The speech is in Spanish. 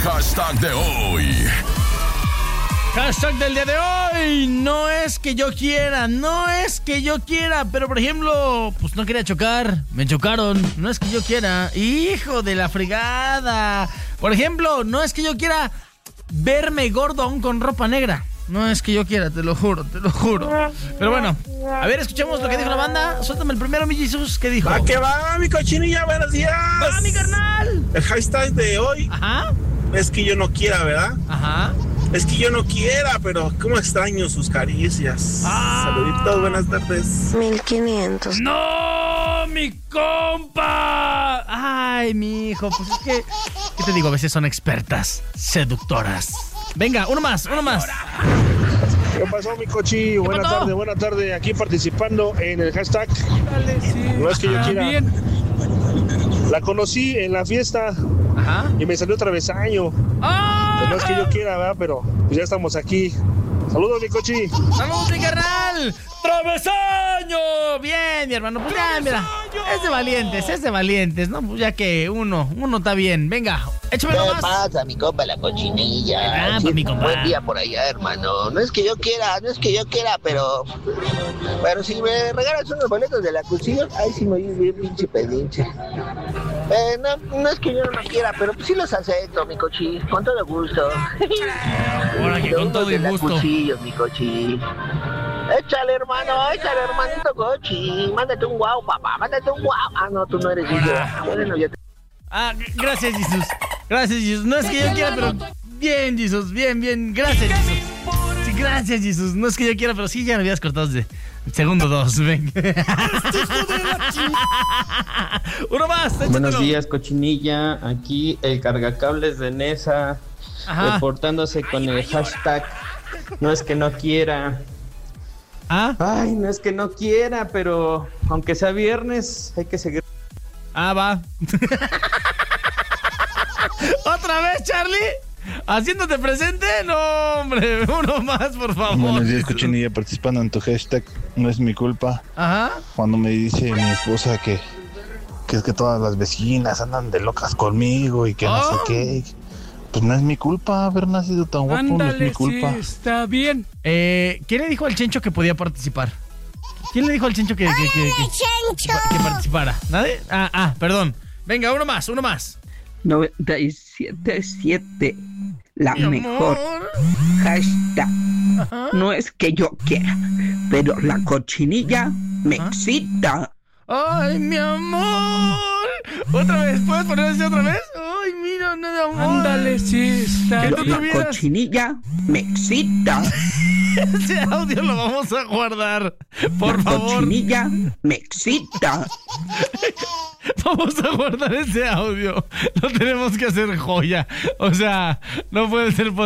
hashtag de hoy. Hashtag del día de hoy. No es que yo quiera, pero por ejemplo, pues no quería chocar, me chocaron. No es que yo quiera, hijo de la fregada. Por ejemplo, no es que yo quiera verme gordo aún con ropa negra. No es que yo quiera, te lo juro. Pero bueno, a ver, escuchemos lo que dijo la banda. Suéltame el primero, mi Jesús, ¿qué dijo? Va que va, mi cochinilla, buenos días. ¡Va, mi carnal! El hashtag de hoy. Ajá. Es que yo no quiera, ¿verdad? Ajá. Es que yo no quiera, pero cómo extraño sus caricias. Saluditos, buenas tardes. 1500. ¡No, mi compa! Ay, mi hijo, pues es que... ¿Qué te digo? A veces son expertas, seductoras. Venga, uno más. ¿Qué pasó, mi cochi? Buena tarde. Aquí participando en el hashtag. Dale, sí. No es que yo quiera. Bien. La conocí en la fiesta. Ajá. Y me salió travesaño. ¡Ah! No es que yo quiera, ¿verdad? Pero pues ya estamos aquí. Saludos, mi cochi. ¡Saludos, mi carnal! ¡Travesaño! Bien, mi hermano. Pues ya, mira. Es de valientes, ¿no? Pues ya que uno está bien. Venga, échamelo más. ¿Qué pasa, mi compa, la cochinilla? Mi compa. Buen día por allá, hermano. No es que yo quiera, pero si me regalas unos boletos de la cuchilla, ahí sí me voy bien pinche pedinche. No es que yo no quiera, pero pues sí los acepto, mi cochi, con todo gusto. Ahora que con todo el gusto. Cuchillos, mi cochi. Échale, hermanito cochi. Mándate un guau, papá, mándate un guau. Ah, no, tú no eres hijo. Bueno, ya te... Gracias, Jesús. No es que yo quiera, pero bien, Jesús, bien. Gracias, Jesús. Sí, gracias, Jesús. No es que yo quiera, pero sí, ya me habías cortado desde segundo 2. Venga. Uno más, échatelo. Buenos días, cochinilla. Aquí el cargacables de Nesa. Ajá. Reportándose con el hashtag no es que no quiera. Ay, no es que no quiera, pero aunque sea viernes, hay que seguir. Va. ¿Otra vez, Charlie? ¿Haciéndote presente? No, hombre, uno más, por favor. Buenos días, cochinilla, participando en tu hashtag. No es mi culpa. Ajá. Cuando me dice mi esposa que es que todas las vecinas andan de locas conmigo y que no sé qué. Pues no es mi culpa haber nacido tan guapo. Ándale, no es mi culpa. Sí, está bien. ¿Quién le dijo al Chencho que podía participar? ¿Quién le dijo al Chencho que participara? ¿Nadie? Perdón. Venga, uno más. 97.7, la mejor. Hashtag. Ajá. No es que yo quiera, pero la cochinilla me excita. ¡Ay, mi amor! ¿Otra vez? ¿Puedes poner así otra vez? ¡Ay, mira, nada, amor! Ándale, sí, está Pero la cochinilla me excita. Ese audio lo vamos a guardar, por favor. La cochinilla me excita. Vamos a guardar ese audio. Lo tenemos que hacer joya. O sea, no puede ser posible.